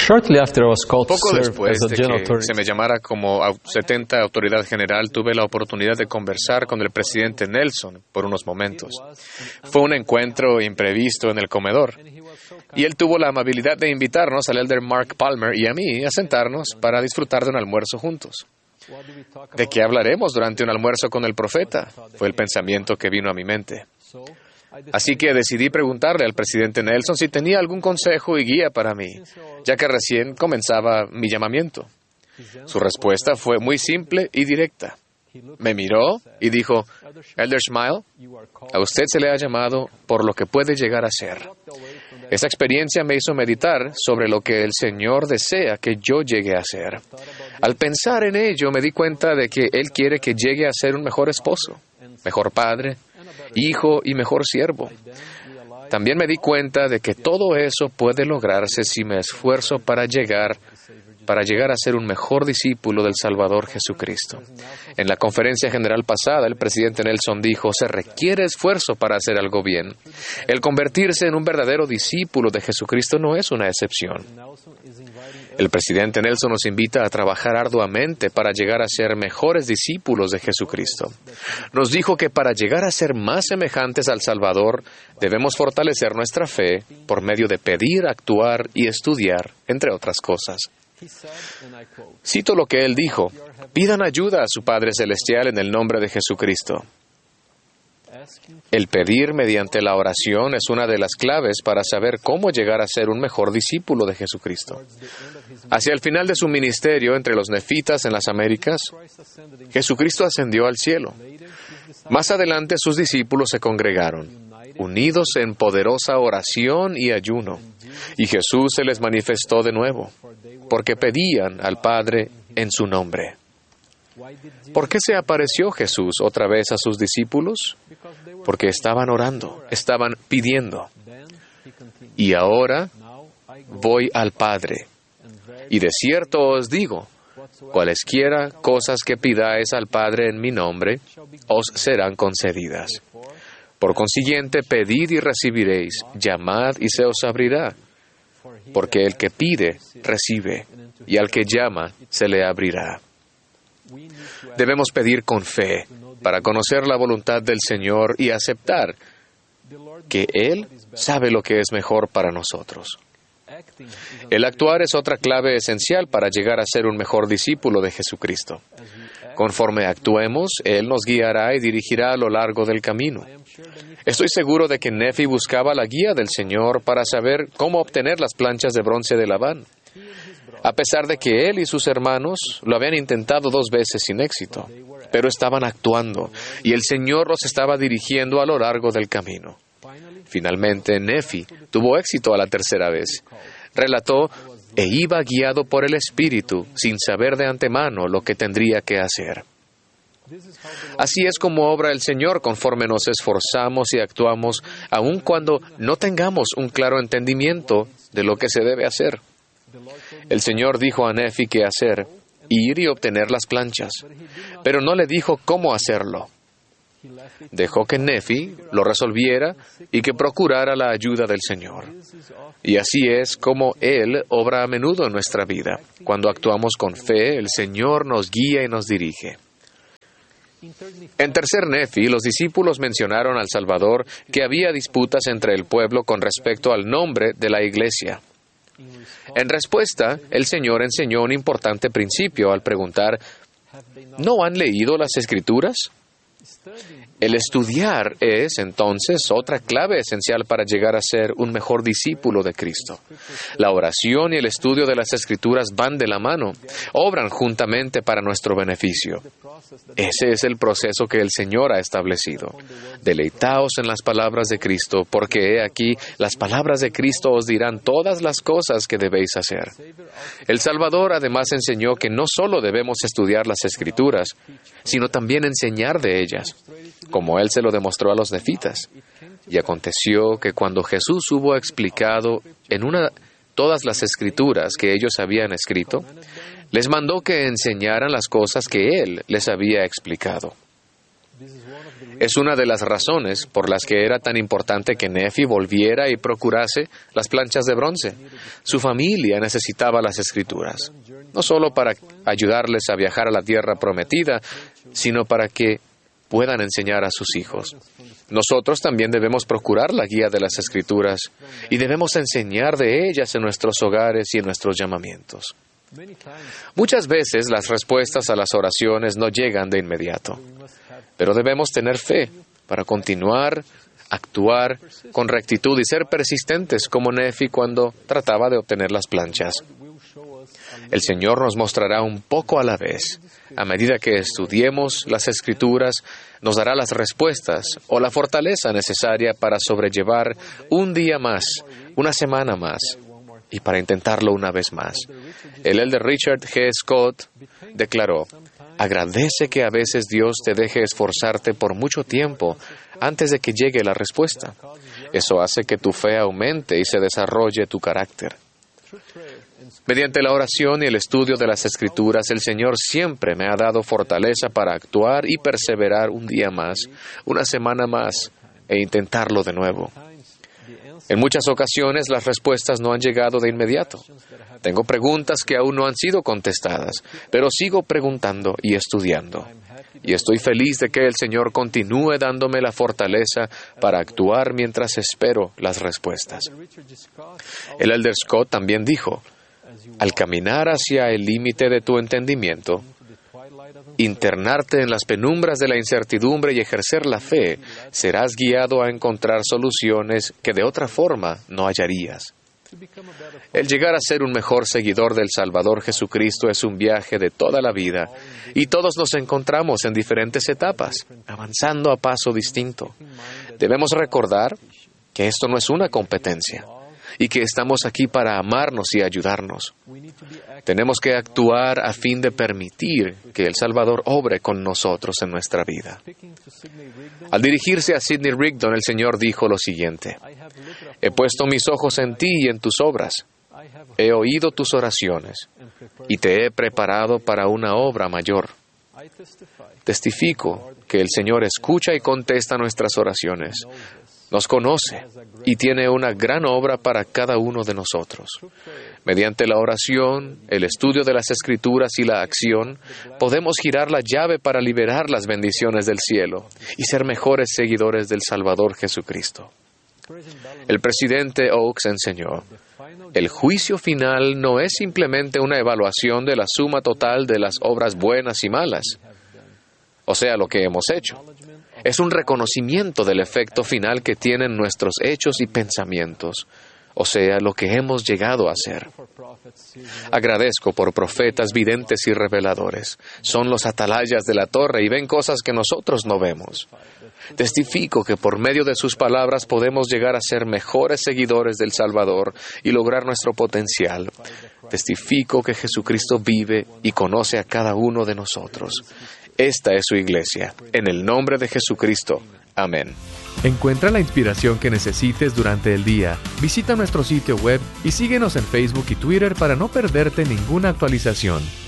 Shortly after I was called to Poco serve después as a de general que authority, se me llamara como 70 autoridad general, tuve la oportunidad de conversar con el presidente Nelson por unos momentos. Fue un encuentro imprevisto en el comedor, y él tuvo la amabilidad de invitarnos al elder Mark Palmer y a mí a sentarnos para disfrutar de un almuerzo juntos. ¿De qué hablaremos durante un almuerzo con el profeta? Fue el pensamiento que vino a mi mente. Así que decidí preguntarle al presidente Nelson si tenía algún consejo y guía para mí, ya que recién comenzaba mi llamamiento. Su respuesta fue muy simple y directa. Me miró y dijo, Elder Smile, a usted se le ha llamado por lo que puede llegar a ser. Esa experiencia me hizo meditar sobre lo que el Señor desea que yo llegue a ser. Al pensar en ello, me di cuenta de que Él quiere que llegue a ser un mejor esposo, mejor padre, hijo y mejor siervo. También me di cuenta de que todo eso puede lograrse si me esfuerzo para llegar a ser un mejor discípulo del Salvador Jesucristo. En la conferencia general pasada, el presidente Nelson dijo, se requiere esfuerzo para hacer algo bien. El convertirse en un verdadero discípulo de Jesucristo no es una excepción. El presidente Nelson nos invita a trabajar arduamente para llegar a ser mejores discípulos de Jesucristo. Nos dijo que para llegar a ser más semejantes al Salvador, debemos fortalecer nuestra fe por medio de pedir, actuar y estudiar, entre otras cosas. Cito lo que él dijo, pidan ayuda a su Padre Celestial en el nombre de Jesucristo. El pedir mediante la oración es una de las claves para saber cómo llegar a ser un mejor discípulo de Jesucristo. Hacia el final de su ministerio entre los nefitas en las Américas, Jesucristo ascendió al cielo. Más adelante sus discípulos se congregaron, unidos en poderosa oración y ayuno, y Jesús se les manifestó de nuevo, porque pedían al Padre en su nombre. ¿Por qué se apareció Jesús otra vez a sus discípulos? Porque estaban orando, estaban pidiendo. Y ahora voy al Padre. Y de cierto os digo, cualesquiera cosas que pidáis al Padre en mi nombre, os serán concedidas. Por consiguiente, pedid y recibiréis, llamad y se os abrirá. Porque el que pide, recibe, y al que llama, se le abrirá. Debemos pedir con fe para conocer la voluntad del Señor y aceptar que Él sabe lo que es mejor para nosotros. El actuar es otra clave esencial para llegar a ser un mejor discípulo de Jesucristo. Conforme actuemos, Él nos guiará y dirigirá a lo largo del camino. Estoy seguro de que Nefi buscaba la guía del Señor para saber cómo obtener las planchas de bronce de Labán, a pesar de que él y sus hermanos lo habían intentado 2 veces sin éxito, pero estaban actuando y el Señor los estaba dirigiendo a lo largo del camino. Finalmente, Nefi tuvo éxito a la 3ª vez. Relató, e iba guiado por el Espíritu, sin saber de antemano lo que tendría que hacer. Así es como obra el Señor conforme nos esforzamos y actuamos, aun cuando no tengamos un claro entendimiento de lo que se debe hacer. El Señor dijo a Nefi qué hacer, ir y obtener las planchas, pero no le dijo cómo hacerlo. Dejó que Nefi lo resolviera y que procurara la ayuda del Señor. Y así es como Él obra a menudo en nuestra vida. Cuando actuamos con fe, el Señor nos guía y nos dirige. En tercer Nefi, los discípulos mencionaron al Salvador que había disputas entre el pueblo con respecto al nombre de la iglesia. En respuesta, el Señor enseñó un importante principio al preguntar, ¿no han leído las Escrituras? El estudiar es, entonces, otra clave esencial para llegar a ser un mejor discípulo de Cristo. La oración y el estudio de las Escrituras van de la mano, obran juntamente para nuestro beneficio. Ese es el proceso que el Señor ha establecido. Deleitaos en las palabras de Cristo, porque he aquí, las palabras de Cristo os dirán todas las cosas que debéis hacer. El Salvador además enseñó que no solo debemos estudiar las Escrituras, sino también enseñar de ellas, como Él se lo demostró a los nefitas. Y aconteció que cuando Jesús hubo explicado todas las Escrituras que ellos habían escrito, les mandó que enseñaran las cosas que Él les había explicado. Es una de las razones por las que era tan importante que Nefi volviera y procurase las planchas de bronce. Su familia necesitaba las Escrituras, no solo para ayudarles a viajar a la tierra prometida, sino para que puedan enseñar a sus hijos. Nosotros también debemos procurar la guía de las Escrituras y debemos enseñar de ellas en nuestros hogares y en nuestros llamamientos. Muchas veces las respuestas a las oraciones no llegan de inmediato, pero debemos tener fe para continuar, actuar con rectitud y ser persistentes como Nefi cuando trataba de obtener las planchas. El Señor nos mostrará un poco a la vez. A medida que estudiemos las Escrituras, nos dará las respuestas o la fortaleza necesaria para sobrellevar un día más, una semana más, y para intentarlo una vez más. El elder Richard G. Scott declaró: agradece que a veces Dios te deje esforzarte por mucho tiempo antes de que llegue la respuesta. Eso hace que tu fe aumente y se desarrolle tu carácter. Mediante la oración y el estudio de las Escrituras, el Señor siempre me ha dado fortaleza para actuar y perseverar un día más, una semana más, e intentarlo de nuevo. En muchas ocasiones las respuestas no han llegado de inmediato. Tengo preguntas que aún no han sido contestadas, pero sigo preguntando y estudiando. Y estoy feliz de que el Señor continúe dándome la fortaleza para actuar mientras espero las respuestas. El elder Scott también dijo: al caminar hacia el límite de tu entendimiento, internarte en las penumbras de la incertidumbre y ejercer la fe, serás guiado a encontrar soluciones que de otra forma no hallarías. El llegar a ser un mejor seguidor del Salvador Jesucristo es un viaje de toda la vida, y todos nos encontramos en diferentes etapas, avanzando a paso distinto. Debemos recordar que esto no es una competencia, y que estamos aquí para amarnos y ayudarnos. Tenemos que actuar a fin de permitir que el Salvador obre con nosotros en nuestra vida. Al dirigirse a Sidney Rigdon, el Señor dijo lo siguiente: he puesto mis ojos en ti y en tus obras. He oído tus oraciones y te he preparado para una obra mayor. Testifico que el Señor escucha y contesta nuestras oraciones. Nos conoce y tiene una gran obra para cada uno de nosotros. Mediante la oración, el estudio de las Escrituras y la acción, podemos girar la llave para liberar las bendiciones del cielo y ser mejores seguidores del Salvador Jesucristo. El presidente Oaks enseñó: el juicio final no es simplemente una evaluación de la suma total de las obras buenas y malas, o sea, lo que hemos hecho. Es un reconocimiento del efecto final que tienen nuestros hechos y pensamientos, o sea, lo que hemos llegado a ser. Agradezco por profetas, videntes y reveladores. Son los atalayas de la torre y ven cosas que nosotros no vemos. Testifico que por medio de sus palabras podemos llegar a ser mejores seguidores del Salvador y lograr nuestro potencial. Testifico que Jesucristo vive y conoce a cada uno de nosotros. Esta es su iglesia. En el nombre de Jesucristo. Amén. Encuentra la inspiración que necesites durante el día. Visita nuestro sitio web y síguenos en Facebook y Twitter para no perderte ninguna actualización.